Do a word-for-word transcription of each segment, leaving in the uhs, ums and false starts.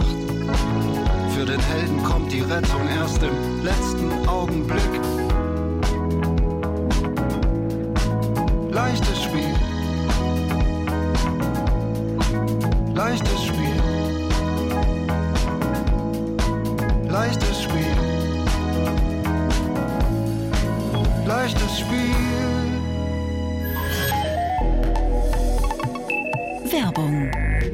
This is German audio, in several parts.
Nacht. Für den Helden kommt die Rettung erst im letzten Augenblick. Leichtes Spiel. Leichtes Spiel. Leichtes Spiel. Leichtes Spiel. Werbung.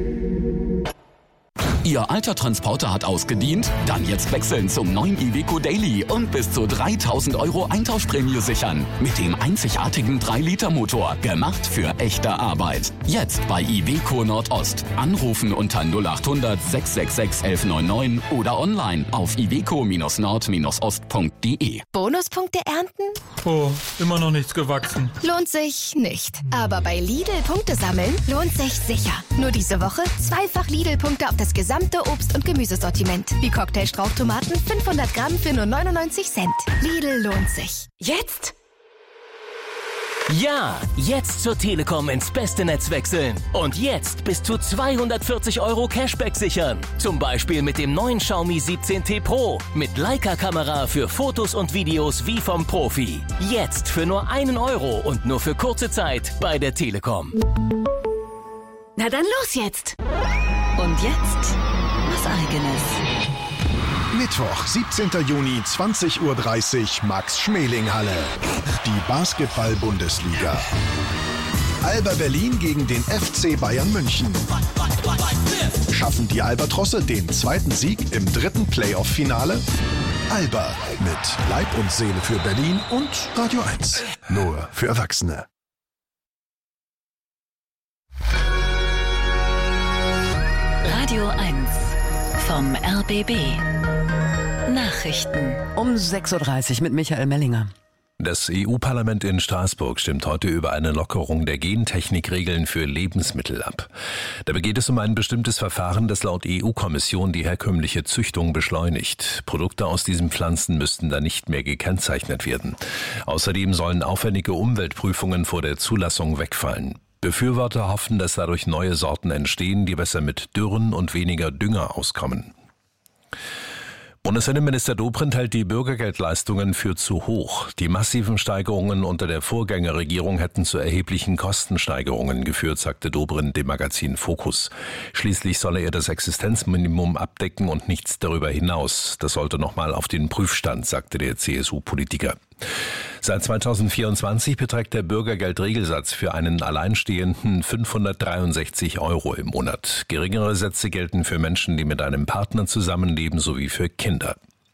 Ihr alter Transporter hat ausgedient? Dann jetzt wechseln zum neuen Iveco Daily und bis zu dreitausend Euro Eintauschprämie sichern. Mit dem einzigartigen drei Liter Motor. Gemacht für echte Arbeit. Jetzt bei Iveco Nordost. Anrufen unter null acht hundert sechs sechs sechs eins eins neun neun oder online auf iveco nord ost punkt de. Bonuspunkte ernten? Oh, immer noch nichts gewachsen. Lohnt sich nicht. Aber bei Lidl Punkte sammeln lohnt sich sicher. Nur diese Woche zweifach Lidl-Punkte auf das gesamte Obst- und Gemüsesortiment. Wie Cocktail-Strauchtomaten fünfhundert Gramm für nur neunundneunzig Cent. Lidl lohnt sich. Jetzt? Ja, jetzt zur Telekom ins beste Netz wechseln. Und jetzt bis zu zweihundertvierzig Euro Cashback sichern. Zum Beispiel mit dem neuen Xiaomi siebzehn T Pro. Mit Leica-Kamera für Fotos und Videos wie vom Profi. Jetzt für nur einen Euro und nur für kurze Zeit bei der Telekom. Na dann los jetzt. Und jetzt was Eigenes. Mittwoch, siebzehnten Juni, zwanzig Uhr dreißig, Max-Schmeling-Halle. Die Basketball-Bundesliga. Alba Berlin gegen den F C Bayern München. Schaffen die Albatrosse den zweiten Sieg im dritten Playoff-Finale? Alba mit Leib und Seele für Berlin und Radio eins. Nur für Erwachsene. Radio eins vom R B B. Nachrichten. Um sechs Uhr dreißig mit Michael Mellinger. Das E U-Parlament in Straßburg stimmt heute über eine Lockerung der Gentechnikregeln für Lebensmittel ab. Dabei geht es um ein bestimmtes Verfahren, das laut E U-Kommission die herkömmliche Züchtung beschleunigt. Produkte aus diesen Pflanzen müssten dann nicht mehr gekennzeichnet werden. Außerdem sollen aufwendige Umweltprüfungen vor der Zulassung wegfallen. Befürworter hoffen, dass dadurch neue Sorten entstehen, die besser mit Dürren und weniger Dünger auskommen. Bundesinnenminister Dobrindt hält die Bürgergeldleistungen für zu hoch. Die massiven Steigerungen unter der Vorgängerregierung hätten zu erheblichen Kostensteigerungen geführt, sagte Dobrindt dem Magazin Focus. Schließlich solle er das Existenzminimum abdecken und nichts darüber hinaus. Das sollte nochmal auf den Prüfstand, sagte der C S U-Politiker. Seit zweitausendvierundzwanzig beträgt der Bürgergeldregelsatz für einen Alleinstehenden fünfhundertdreiundsechzig Euro im Monat. Geringere Sätze gelten für Menschen, die mit einem Partner zusammenleben, sowie für Kinder.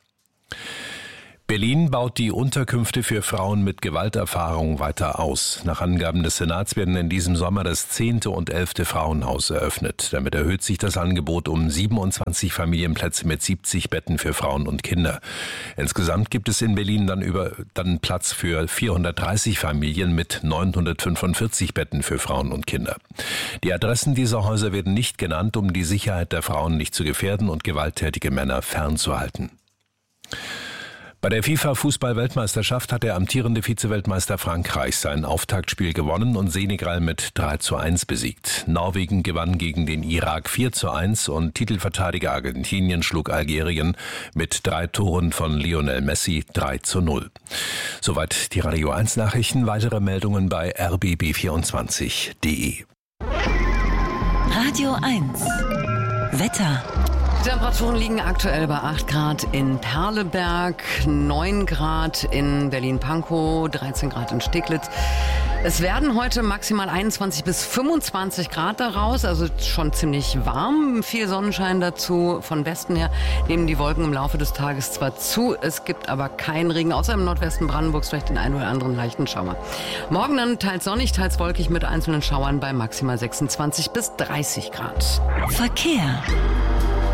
Berlin baut die Unterkünfte für Frauen mit Gewalterfahrung weiter aus. Nach Angaben des Senats werden in diesem Sommer das zehnte und elfte Frauenhaus eröffnet. Damit erhöht sich das Angebot um siebenundzwanzig Familienplätze mit siebzig Betten für Frauen und Kinder. Insgesamt gibt es in Berlin dann über dann Platz für vierhundertdreißig Familien mit neunhundertfünfundvierzig Betten für Frauen und Kinder. Die Adressen dieser Häuser werden nicht genannt, um die Sicherheit der Frauen nicht zu gefährden und gewalttätige Männer fernzuhalten. Bei der FIFA-Fußball-Weltmeisterschaft hat der amtierende Vize-Weltmeister Frankreich sein Auftaktspiel gewonnen und Senegal mit drei zu eins besiegt. Norwegen gewann gegen den Irak vier zu eins und Titelverteidiger Argentinien schlug Algerien mit drei Toren von Lionel Messi drei zu null. Soweit die Radio eins Nachrichten. Weitere Meldungen bei r b b vierundzwanzig punkt de. Radio eins. Wetter. Die Temperaturen liegen aktuell bei acht Grad in Perleberg, neun Grad in Berlin-Pankow, dreizehn Grad in Steglitz. Es werden heute maximal einundzwanzig bis fünfundzwanzig Grad daraus, also schon ziemlich warm. Viel Sonnenschein dazu. Von Westen her nehmen die Wolken im Laufe des Tages zwar zu, es gibt aber keinen Regen, außer im Nordwesten Brandenburgs vielleicht den einen oder anderen leichten Schauer. Morgen dann teils sonnig, teils wolkig mit einzelnen Schauern bei maximal sechsundzwanzig bis dreißig Grad. Verkehr.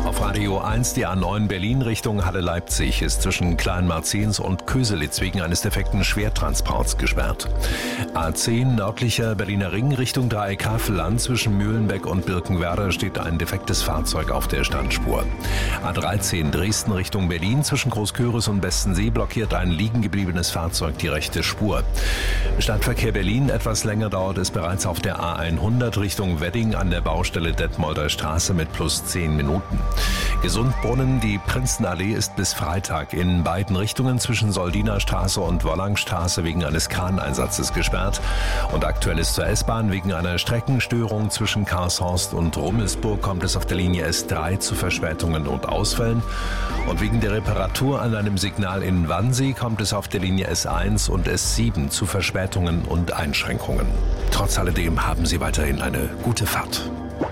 Auf Radio eins die A neun Berlin Richtung Halle Leipzig ist zwischen Kleinmarzens und Köselitz wegen eines defekten Schwertransports gesperrt. A zehn nördlicher Berliner Ring Richtung Dreieck Havelland zwischen Mühlenbeck und Birkenwerder steht ein defektes Fahrzeug auf der Standspur. A dreizehn Dresden Richtung Berlin zwischen Großköris und Bestensee blockiert ein liegen gebliebenes Fahrzeug die rechte Spur. Stadtverkehr Berlin etwas länger dauert es bereits auf der A hundert Richtung Wedding an der Baustelle Detmolder Straße mit plus zehn Minuten. Gesundbrunnen, die Prinzenallee ist bis Freitag in beiden Richtungen zwischen Soldiner Straße und Wollangstraße wegen eines Kraneinsatzes gesperrt. Und aktuell ist zur S-Bahn wegen einer Streckenstörung zwischen Karlshorst und Rummelsburg kommt es auf der Linie S drei zu Verspätungen und Ausfällen. Und wegen der Reparatur an einem Signal in Wannsee kommt es auf der Linie S eins und S sieben zu Verspätungen und Einschränkungen. Trotz alledem haben Sie weiterhin eine gute Fahrt.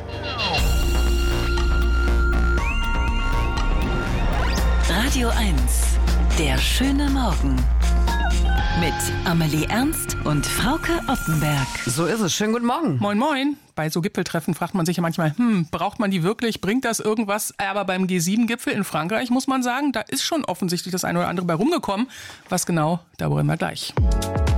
Radio eins, der schöne Morgen. Mit Amelie Ernst und Frauke Oppenberg. So ist es. Schönen guten Morgen. Moin, moin. Bei so Gipfeltreffen fragt man sich ja manchmal, hm, braucht man die wirklich? Bringt das irgendwas? Aber beim G sieben Gipfel in Frankreich muss man sagen, da ist schon offensichtlich das eine oder andere bei rumgekommen. Was genau, darüber wir gleich.